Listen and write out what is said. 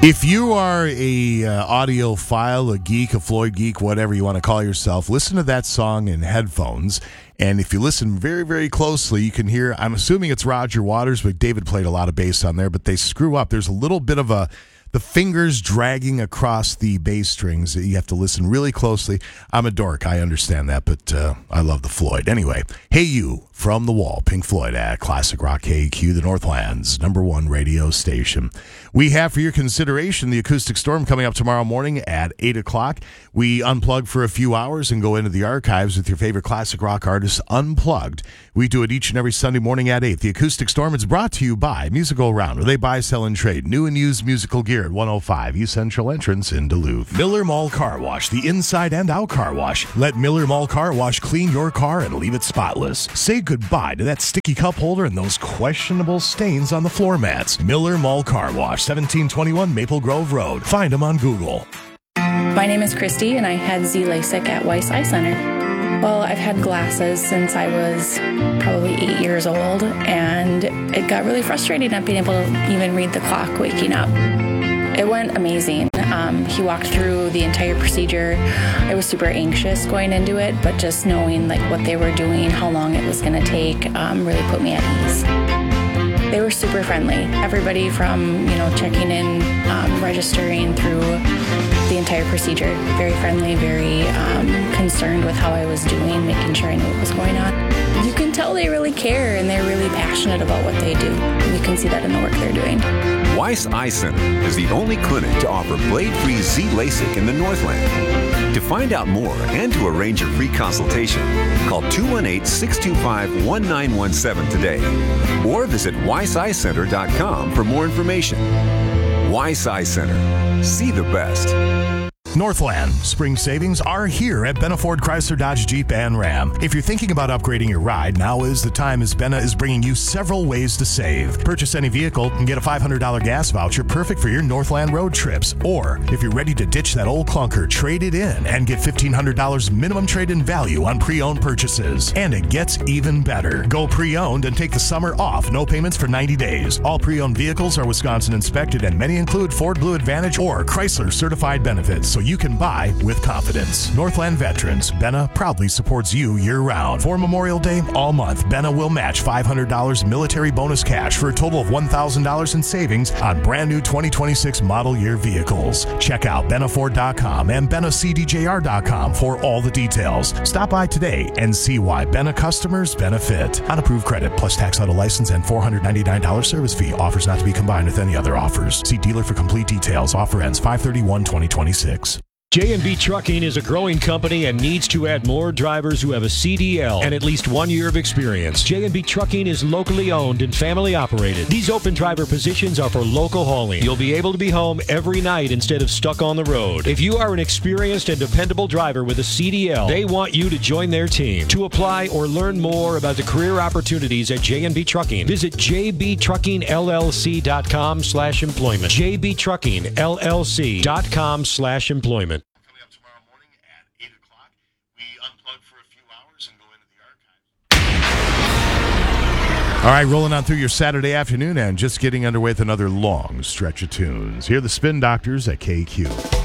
If you are a audiophile, a geek, a Floyd geek, whatever you want to call yourself, listen to that song in headphones. And if you listen very, very closely, you can hear, I'm assuming it's Roger Waters, but David played a lot of bass on there, but they screw up. There's a little bit of the fingers dragging across the bass strings. You have to listen really closely. I'm a dork. I understand that, but I love the Floyd. Anyway, Hey You from the Wall, Pink Floyd at Classic Rock KQ, the Northland's #1 radio station. We have for your consideration the Acoustic Storm coming up tomorrow morning at 8 o'clock. We unplug for a few hours and go into the archives with your favorite classic rock artists unplugged. We do it each and every Sunday morning at 8. The Acoustic Storm is brought to you by Musical Round, where they buy, sell, and trade new and used musical gear at 105 East Central Entrance in Duluth. Miller Mall Car Wash, the inside and out car wash. Let Miller Mall Car Wash clean your car and leave it spotless. Say goodbye to that sticky cup holder and those questionable stains on the floor mats. Miller Mall Car Wash, 1721 Maple Grove Road. Find them on Google. My name is Christy, and I had Z LASIK at Weiss Eye Center. Well, I've had glasses since I was probably 8 years old, and it got really frustrating not being able to even read the clock waking up. It went amazing. He walked through the entire procedure. I was super anxious going into it, but just knowing like what they were doing, how long it was going to take, really put me at ease. They were super friendly. Everybody from, checking in, registering through the entire procedure. Very friendly, very concerned with how I was doing, making sure I knew what was going on. You can tell they really care and they're really passionate about what they do. You can see that in the work they're doing. Weiss Eye Center is the only clinic to offer blade-free Z LASIK in the Northland. To find out more and to arrange a free consultation, call 218-625-1917 today or visit weisseyecenter.com for more information. Weiss Eye Center. See the best. Northland spring savings are here at Benna Ford Chrysler Dodge Jeep and Ram. If you're thinking about upgrading your ride, now is the time, as Benna is bringing you several ways to save. Purchase any vehicle and get a $500 gas voucher perfect for your Northland road trips. Or if you're ready to ditch that old clunker, trade it in and get $1,500 minimum trade-in value on pre-owned purchases. And it gets even better. Go pre-owned and take the summer off. No payments for 90 days. All pre-owned vehicles are Wisconsin inspected, and many include Ford Blue Advantage or Chrysler certified benefits, so you can buy with confidence. Northland Veterans, Benna proudly supports you year-round. For Memorial Day, all month, Benna will match $500 military bonus cash for a total of $1,000 in savings on brand new 2026 model year vehicles. Check out BennaFord.com and BennaCDJR.com for all the details. Stop by today and see why Benna customers benefit. On approved credit, plus tax, auto license, and $499 service fee. Offers not to be combined with any other offers. See dealer for complete details. Offer ends 5/31/2026. J&B Trucking is a growing company and needs to add more drivers who have a CDL and at least 1 year of experience. J&B Trucking is locally owned and family operated. These open driver positions are for local hauling. You'll be able to be home every night instead of stuck on the road. If you are an experienced and dependable driver with a CDL, they want you to join their team. To apply or learn more about the career opportunities at J&B Trucking, visit jbtruckingllc.com/employment. jbtruckingllc.com/employment. All right, rolling on through your Saturday afternoon and just getting underway with another long stretch of tunes. Here are the Spin Doctors at KQ.